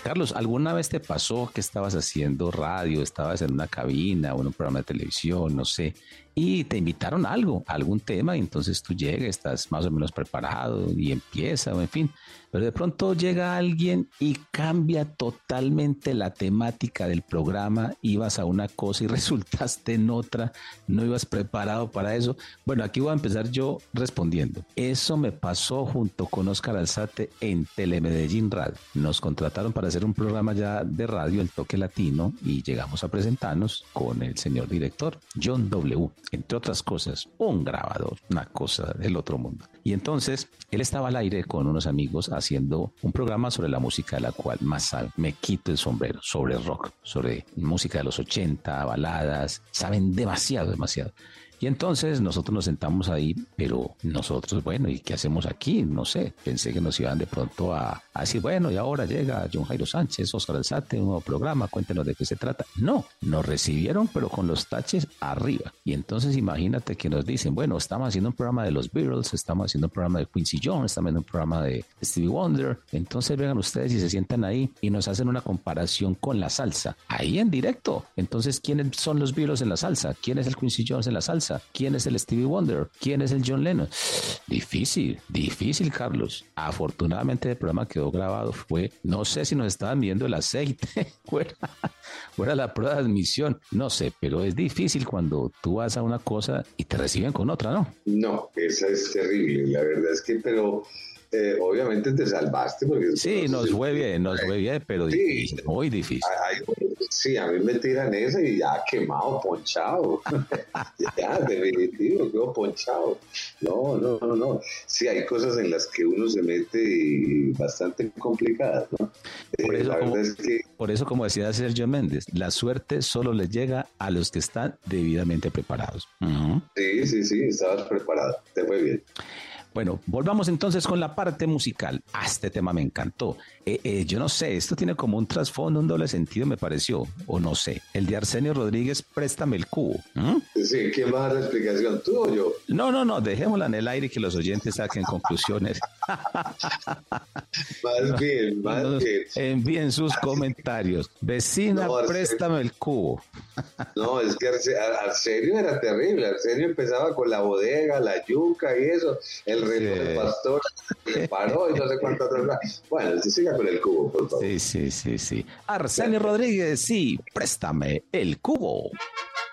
Carlos, ¿alguna vez te pasó que estabas haciendo radio, estabas en una cabina o en un programa de televisión, no sé, y te invitaron a algo, a algún tema, y entonces tú llegas, estás más o menos preparado y empieza, o en fin, pero de pronto llega alguien y cambia totalmente la temática del programa, ibas a una cosa y resultaste en otra, no ibas preparado para eso? Bueno, aquí voy a empezar yo respondiendo. Eso me pasó junto con Oscar Alzate en Telemedellín Radio. Nos contrataron para hacer un programa ya de radio, El Toque Latino, y llegamos a presentarnos con el señor director, John W., entre otras cosas, un grabador, una cosa del otro mundo. Y entonces, él estaba al aire con unos amigos haciendo un programa sobre la música de la cual más sabe. Me quito el sombrero, sobre rock, sobre música de los 80, baladas, saben demasiado, demasiado. Y entonces nosotros nos sentamos ahí, pero nosotros, bueno, ¿y qué hacemos aquí? No sé, pensé que nos iban de pronto a decir, bueno, y ahora llega John Jairo Sánchez, Oscar Alzate, un nuevo programa, cuéntenos de qué se trata. No, nos recibieron, pero con los taches arriba. Y entonces imagínate que nos dicen, bueno, estamos haciendo un programa de los Beatles, estamos haciendo un programa de Quincy Jones, estamos haciendo un programa de Stevie Wonder. Entonces vengan ustedes y se sientan ahí y nos hacen una comparación con la salsa, ahí en directo. Entonces, ¿quiénes son los Beatles en la salsa? ¿Quién es el Quincy Jones en la salsa? ¿Quién es el Stevie Wonder? ¿Quién es el John Lennon? Difícil, difícil, Carlos. Afortunadamente el programa quedó grabado, fue, no sé si nos estaban viendo el aceite, fuera la prueba de admisión, no sé, pero es difícil cuando tú vas a una cosa y te reciben con otra, ¿no? No, esa es terrible, la verdad es que, pero obviamente te salvaste porque... Sí, nos fue bien, pero sí, difícil, muy difícil. Sí, a mí me tiran esa y ya quemado, ponchado. Ya, definitivo, quedo ponchado. No. Sí, hay cosas en las que uno se mete y bastante complicadas, ¿no? Por eso, como decía Sergio Méndez, la suerte solo le llega a los que están debidamente preparados. Uh-huh. Sí, estabas preparado, te fue bien. Bueno, volvamos entonces con la parte musical. Este tema me encantó. Yo no sé, esto tiene como un trasfondo, un doble sentido, me pareció, o no sé. El de Arsenio Rodríguez, Préstame el cubo. Sí, ¿quién va a dar la explicación, tú o yo? No, dejémosla en el aire y que los oyentes saquen conclusiones. Más bien. Envíen sus comentarios. Vecina, préstame el cubo. No, es que Arsenio era terrible. Arsenio empezaba con la bodega, la yuca y eso. El rey del pastor se paró y no sé cuántas otras. Bueno, siga con el cubo, por favor. Sí. Arsenio Rodríguez, sí, préstame el cubo.